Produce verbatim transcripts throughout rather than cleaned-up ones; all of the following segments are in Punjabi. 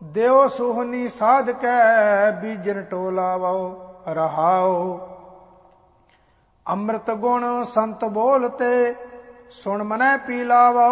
ਦਿਓ ਸੁਹਨੀ ਸਾਧ ਕੈ ਬੀਜਨ ਟੋਲਾਵੋ ਰਹਾਓ। ਅੰਮ੍ਰਿਤ ਗੁਣ ਸੰਤ ਬੋਲਤੇ ਸੁਣ ਮਨੈ ਪੀ ਲਾਵੋ।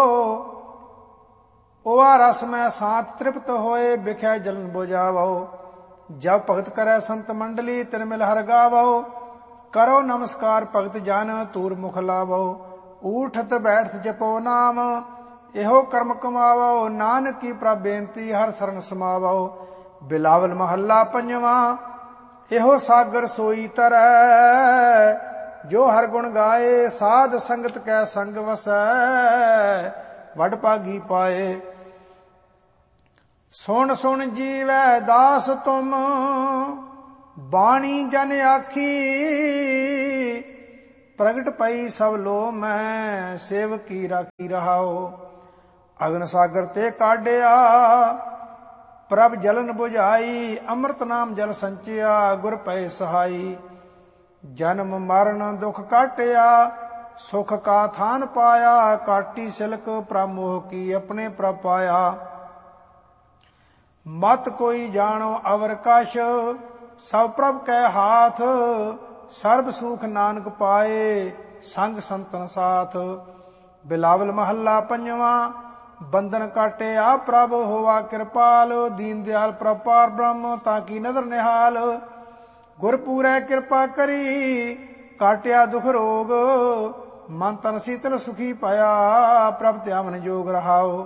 ओवा रस में सात तृप्त होए बिख्या जलन बुझावो। जब भगत करे संत मंडली तिन मिल हर गावो। करो नमस्कार भगत जन तूर मुख लावो। उठत बैठत जपो नाम एहो कर्म कमावो। नानक की प्रभ बेनती हर शरण समावो। बिलावल महला पंजवा एहो सागर सोई तरੈ। जो हर गुण गाए साध संगत कै संग वसै। वड भागी पाए सुन सुन जीवै दास तुम बाणी जन आखी। प्रगट पई सब लो मैं सेवकी राखी रहाओ। अगन सागर ते काढ़िया प्रभ जलन बुझाई। अमृत नाम जल संचिया गुर पै सहाई। जन्म मरण दुख काटिया सुख का थान पाया। काटी सिलक प्रभ मोह की अपने प्रभ पाया। मत कोई जानो अवर कश सब प्रभ कै हाथ। सर्ब सुख नानक पाए संग संतन साथ। बिलावल महला पंजवा बंधन काटे आ प्रभ होवा कृपाल। दीन दयाल प्रभ पार ब्रह्म ताकि नदर निहाल। गुरपूरै कृपा करी काटिया दुख रोग। मन तन शीतल सुखी पाया प्रभ त्यावन जोग रहाओ।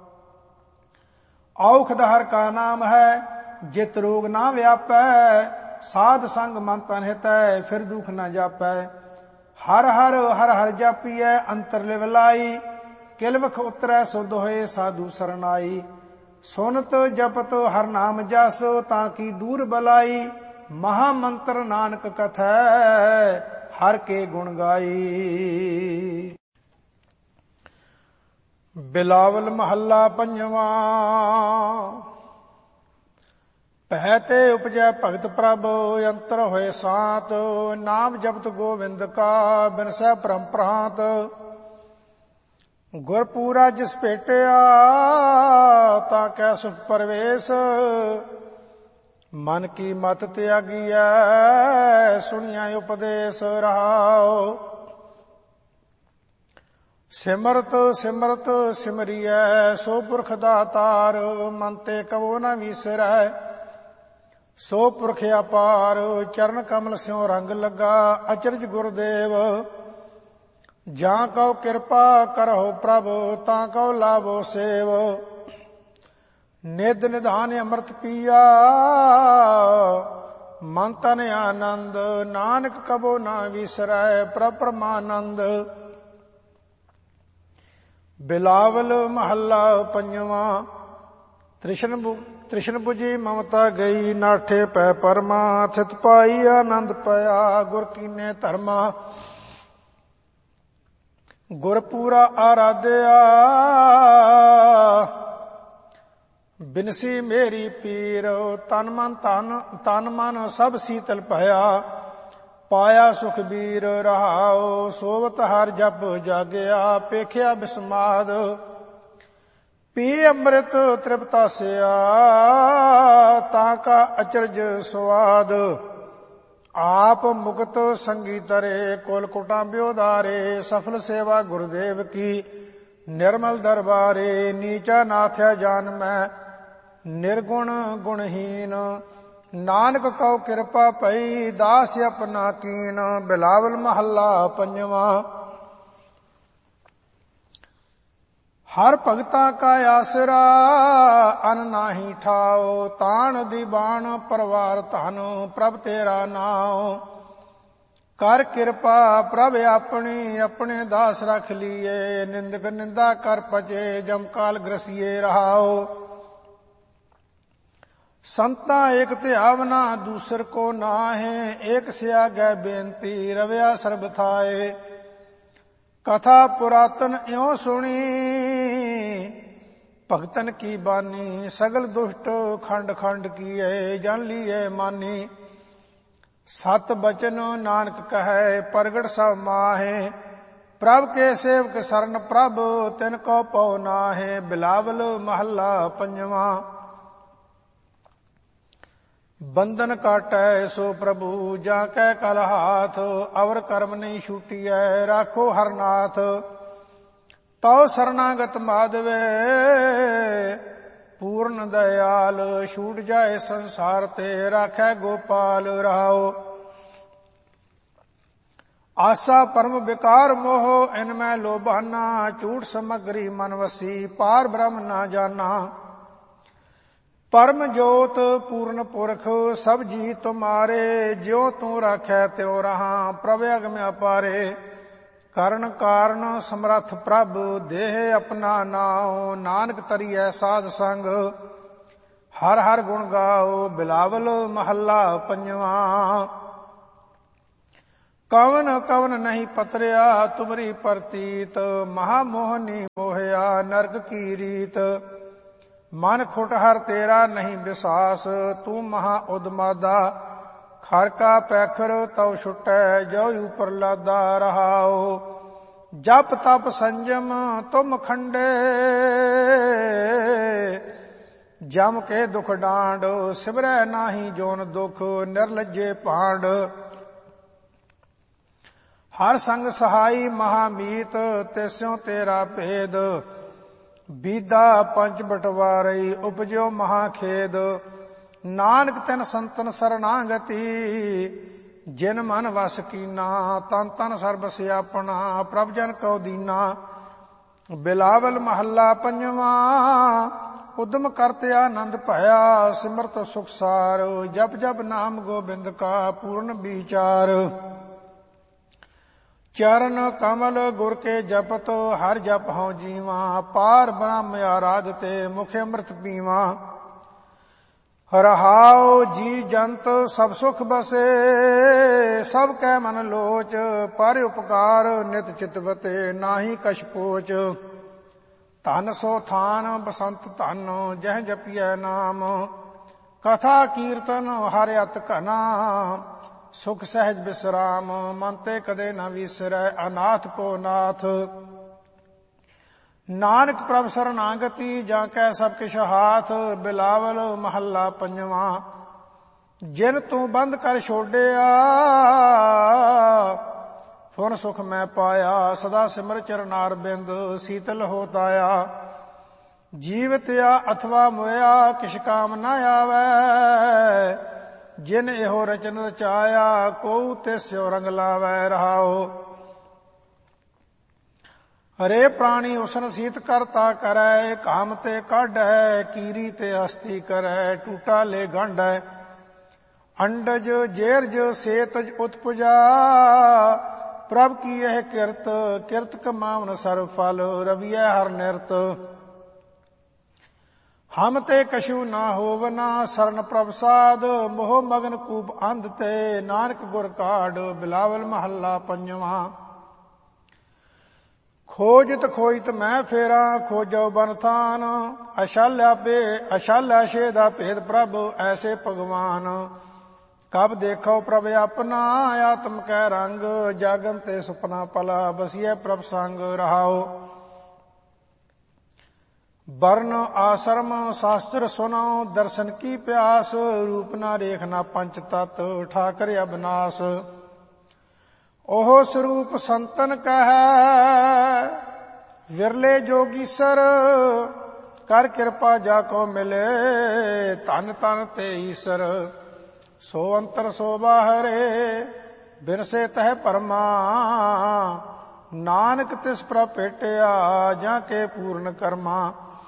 औखद हर का नाम है जित रोग ना व्यापै। साध संग मन तन हितै फिर दुख न जापै। हर हर हर हर जापियै अंतर लिव लाई। किलवख उतरै सुध होए साधु सरनाई। सुनत जपत हर नाम जस ताकि दूर बलाई। महामंत्र नानक कथै हर के गुण गाई। बिलावल महला पंजवा पह ते उपजै भगत प्रभ अंतर होए सात। नाम जपत गोविंद का बिनसै परम प्रांत। गुरपूरा जिस भेटिया ताकै सुख परवेश। मन की मत त्यागिया सुनिया उपदेश रहाओ। सिमरत सिमरत सिमरियै सो पुरख दातार। मन ते कबो न विसरै सो पुरख अपार। चरण कमल स्यों रंग लगा अचरज गुरुदेव। जां कहो कृपा करहो प्रभ तां कहो लाभो सेव। निध निधान अमृत पिया मन तन आनंद। नानक कबो न विसरै प्रभ परमानंद। बिलावल महला पंजवा तृष्ण तृष्ण बुझी ममता गई। नाठे पै परमा थित पाई आनंद पाया। गुर कीने धर्मा गुरपूरा आराध्या। बिनसी मेरी पीर तन मन तन तन मन सब शीतल भया। पाया सुखबीर रहाओ। सोवत हर जप जागया पेखिया बिस्माद। पी अमृत तृप्तास्या ताका अचरज स्वाद। आप मुक्त संगी तरे कोल कुटा ब्योदारे। सफल सेवा गुरुदेव की निर्मल दरबारे। नीचा नाथ्या जान मैं निर्गुण गुणहीन। नानक कहो कृपा पई दास अपना कीन। बिलावल महला पंजवा हर भगता का आसरा अन नाही ठाओ। तान दीवान परवार धन प्रभ तेरा नाओ। कर कृपा प्रभ अपनी अपने दास रख लिए। निंदक निंदा कर पचे जमकाल ग्रसिए रहाओ। संता एक त्यावना दूसर को नाहे। एक से आगे बेनती रव्या सर्ब थाए। कथा पुरातन इयों सुनी भगतन की बानी। सगल दुष्ट खंड खंड किए जान लिए मानी। सत बचन नानक कहे प्रगट सब माहे। प्रभ के सेवक शरण प्रभ तिन को पौ नाहे। बिलावल महला पंजवा ਬੰਧਨ ਕਾਟੈ ਸੋ ਪ੍ਰਭੂ ਜਾ ਕੈ ਕਲ ਹਾਥ, ਅਵਰ ਕਰਮ ਨਹੀਂ ਛੂਟੀਐ ਰਾਖੋ ਹਰਨਾਥ। ਤਉ ਸਰਨਾਗਤ ਮਾਧਵੇ ਪੂਰਨ ਦਇਆਲ, ਛੂਟ ਜਾਏ ਸੰਸਾਰ ਤੇ ਰਾਖੈ ਗੋਪਾਲ ਰਹਾਓ। ਆਸਾ ਪਰਮ ਵਿਕਾਰ ਮੋਹ ਇਨ ਮੈਂ ਲੋਭਾਨਾ, ਝੂਠ ਸਮਗਰੀ ਮਨ ਵਸੀ ਪਾਰ ਬ੍ਰਹਮ ਨਾ ਜਾਨਾ। ਪਰਮ ਜੋਤ ਪੂਰਨ ਪੁਰਖ ਸਭ ਜੀ ਤੁਮਾਰੇ, ਜਿਉ ਤੂੰ ਰਾਖੈ ਤਿਉ ਰਹਾ ਪ੍ਰਭ ਅਗਮ ਅਪਾਰੇ। ਕਰਨ ਕਾਰਨ ਸਮਰੱਥ ਪ੍ਰਭ ਦੇਹ ਆਪਣਾ ਨਾਉ, ਨਾਨਕ ਤਰੀਐ ਸਾਧ ਸੰਗ ਹਰ ਹਰ ਗੁਣ ਗਾਓ। ਬਿਲਾਵਲ ਮਹੱਲਾ ਪੰਜਵਾਂ। ਕਵਨ ਕਵਨ ਨਹੀਂ ਪਤਰਿਆ ਤੁਮਰੀ ਪ੍ਰਤੀਤ, ਮਹਾ ਮੋਹਨੀ ਮੋਹਿਆ ਨਰਕ ਕੀ ਰੀਤ। ਮਨ ਖੁਟ ਹਰ ਤੇਰਾ ਨਹੀਂ ਵਿਸਾਸ, ਤੂੰ ਮਹਾ ਉਦਮਾਦਾ ਖਰ ਕਾ ਪੈਖਰ ਤਉ ਛੁਟੈ ਜੋ ਉਪਰ ਲਾਦਾ ਰਹਾਓ। ਜਪ ਤਪ ਸੰਜਮ ਤੁਮ ਖੰਡੇ, ਜਮ ਕੇ ਦੁਖ ਡਾਂਡ ਸਿਮਰੈ ਨਾਹੀ ਜੋਨ ਦੁਖ ਨਿਰਲਜੇ ਭਾਂਡ। ਹਰ ਸੰਗ ਸਹਾਈ ਮਹਾਮੀਤ ਤਿਸਿਉ ਤੇਰਾ ਭੇਦ, ਬੀਦਾ ਪੰਜ ਬਟਵਾਰਈ ਉਪਜਿਓ ਮਹਾ ਖੇਦ। ਨਾਨਕ ਤਿਨ ਸੰਤਨ ਸਰਨਾਗਤੀ, ਜਿਨ ਮਨ ਵਸ ਕੀਨਾ ਤਨ ਤਨ ਸਰਬ ਸਿਆਪਣਾ ਪ੍ਰਭ ਜਨ ਕਉ ਦੀਨਾ। ਬਿਲਾਵਲ ਮਹੱਲਾ ਪੰਜਵਾਂ। ਉਦਮ ਕਰਤ ਆਨੰਦ ਭਇਆ ਸਿਮਰਤ ਸੁਖਸਾਰ, ਜਪ ਜਪ ਨਾਮ ਗੋਬਿੰਦ ਕਾ ਪੂਰਨ ਵਿਚਾਰ। ਚਰਨ ਕਮਲ ਗੁਰ ਕੇ ਜਪਤ ਹਰ ਜਪ ਹਉ ਜੀਵਾ, ਪਾਰ ਬ੍ਰਹਮ ਆਰਾਧ ਤੇ ਮੁਖ ਅੰਮ੍ਰਿਤ ਪੀਵਾ। ਰਹਾਉ ਜੀ ਜੰਤ ਸਭ ਸੁਖ ਬਸੇ, ਸਭ ਕੈ ਮਨ ਲੋਚ ਪਰ ਉਪਕਾਰ ਨਿਤ ਚਿਤਵਤੇ ਨਾਹੀ ਕਛ ਪੋਚ। ਧਨ ਸੋ ਥਾਨ ਬਸੰਤ ਧਨ ਜਹ ਜਪੀਐ ਨਾਮ, ਕਥਾ ਕੀਰਤਨ ਹਰਿ ਅਤ ਘਨਾ ਸੁਖ ਸਹਿਜ ਬਿਸਰਾਮ। ਮਨ ਤੇ ਕਦੇ ਨ ਵਿਸਰੈ ਅਨਾਥ ਕੋ ਨਾਥ। ਨਾਨਕ ਪ੍ਰਭ ਸਰਨਾਗਤੀ ਜਾਂ ਕੈ ਸਭ ਕਿਛ ਹਾਥ। ਬਿਲਾਵਲ ਮਹੱਲਾ ਪੰਜਵਾਂ। ਜਿਨ ਤੂੰ ਬੰਦ ਕਰ ਛੋੜਿਆ ਫੁਨ ਸੁਖ ਮੈਂ ਪਾਇਆ, ਸਦਾ ਸਿਮਰ ਚਰਨਾਰ ਬਿੰਦ ਸੀਤਲ ਹੋਤ ਆਇਆ। ਜੀਵਤਿਆ ਅਥਵਾ ਮੋਇਆ ਕਿਛ ਕਾਮ ਨ ਆਵੈ, ਜਿਨ ਇਹੋ ਰਚਨ ਰਚਾਇਆ ਕਉ ਤਿਸਿਉ ਰੰਗ ਲਾਵੈ ਰਹਾਓ। ਹਰੇ ਪ੍ਰਾਣੀ ਉਸਨ ਸੀਤ ਕਰਤਾ ਕਰੈ, ਕਾਮ ਤੇ ਕਾਢੈ ਕੀਰੀ ਤੇ ਹਸਤੀ ਕਰੈ ਟੂਟਾ ਲੈ ਗੰਢੈ। ਅੰਡਜ ਜੇਰਜ ਸੇਤਜ ਉਤਪੁਜਾ, ਪ੍ਰਭ ਕੀ ਇਹ ਕਿਰਤ ਕਿਰਤ ਕਮਾਵਨ ਸਰਬ ਫਲ ਰਵੀਐ ਹਰ ਨਿਰਤ। ਹਮ ਤੇ ਕਛੂ ਨਾ ਹੋਵਨਾ ਸਰਨ ਪ੍ਰਭ ਸਾਧ, ਮੋਹ ਮਗਨ ਕੂਪ ਅੰਧ ਤੇ ਨਾਨਕ ਗੁਰ ਕਾਢ। ਬਿਲਾਵਲ ਮਹੱਲਾ ਪੰਜਵਾਂ। ਖੋਜਿਤ ਖੋਜਿਤ ਮੈਂ ਫੇਰਾ ਖੋਜੋ ਬਨ ਥਾਨ, ਅਸ਼ਾਲਿਆ ਪੇ ਅਸ਼ਾਲਿਆ ਛੇ ਦਾ ਭੇਦ ਪ੍ਰਭ ਐਸੇ ਭਗਵਾਨ। ਕਬ ਦੇਖੋ ਪ੍ਰਭ ਆਪਣਾ ਆਤਮ ਕੈ ਰੰਗ, ਜਾਗਨ ਤੇ ਸੁਪਨਾ ਪਲਾ ਬਸੀਐ ਪ੍ਰਭ ਸੰਗ ਰਹਾਓ। ਵਰਨ ਆਸ਼ਰਮ ਸ਼ਾਸਤਰ ਸੁਨੋ ਦਰਸ਼ਨ ਕੀ ਪਿਆਸ, ਰੂਪ ਨਾ ਰੇਖਨਾ ਪੰਚ ਤਤ ਠਾਕਰ ਅਬਨਾਸ। ਉਹ ਸਰੂਪ ਸੰਤਨ ਕਹੈ ਵਿਰਲੇ ਜੋਗੀਸਰ, ਕਰ ਕਿਰਪਾ ਜਾ ਕੋ ਮਿਲੇ ਧਨ ਤਨ ਤੇ ਈਸਰ। ਸੋ ਅੰਤਰ ਸੋ ਬਾਹਰੇ ਬਿਨਸੇ ਤਹਿ ਪਰਮਾ, ਨਾਨਕ ਤਿਸ ਪ੍ਰਭ ਭੇਟਿਆ ਜਾਂ ਕੇ ਪੂਰਨ ਕਰਮਾ।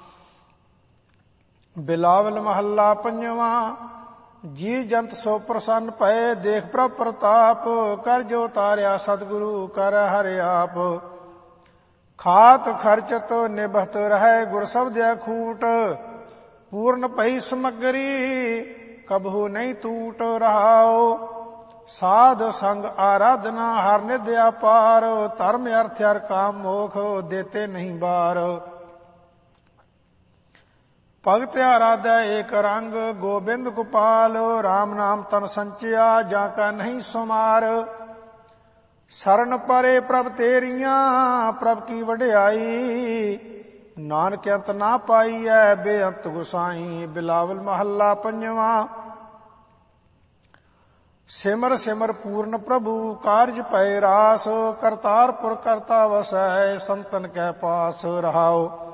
ਬਿਲਾਵਲ ਮਹੱਲਾ ਪੰਜਵਾਂ। ਜੀ ਜੰਤ ਸੋ ਪ੍ਰਸੰਨ ਭਏ ਦੇਖ ਪ੍ਰਭ ਪ੍ਰਤਾਪ, ਕਰ ਜੋ ਤਾਰਿਆ ਸਤਿਗੁਰੂ ਕਰ ਹਰਿ ਆਪ। ਖਾਤ ਖਰਚਤ ਨਿਭਤ ਰਹਿ ਗੁਰ ਸਬਦਿਆ ਖੂਟ, ਪੂਰਨ ਭਈ ਸਮਗਰੀ ਕਬਹੂ ਨਹੀਂ ਟੂਟ ਰਹਾਓ। ਸਾਧ ਸੰਗ ਆਰਾਧਨਾ ਹਰ ਨਿਧ ਅਪਾਰ, ਧਰਮ ਅਰਥ ਹਰ ਕਾਮ ਮੋਖ ਦੇਤੇ ਨਹੀਂ ਬਾਰ। ਭਗਤ ਆਰਾਧੈ ਏਕ ਰੰਗ ਗੋਬਿੰਦ ਗੋਪਾਲ, ਰਾਮ ਨਾਮ ਤਨ ਸੰਚਿਆ ਜਾਂ ਕਾ ਨਹੀਂ ਸੁਮਾਰ। ਸਰਨ ਪਰੇ ਪ੍ਰਭ ਤੇਰੀਆਂ ਪ੍ਰਭ ਕੀ ਵਡਿਆਈ, ਨਾਨਕ ਅੰਤ ਨਾ ਪਾਈਐ ਬੇਅੰਤ ਗੁਸਾਈ। ਬਿਲਾਵਲ ਮਹੱਲਾ ਪੰਜਵਾਂ। ਸਿਮਰ ਸਿਮਰ ਪੂਰਨ ਪ੍ਰਭੂ ਕਾਰਜ ਪੈ ਰਾਸ। ਕਰਤਾਰਪੁਰ ਕਰਤਾ ਵਸੈ ਸੰਤਨ ਕੈ ਪਾਸ ਰਹਾਓ।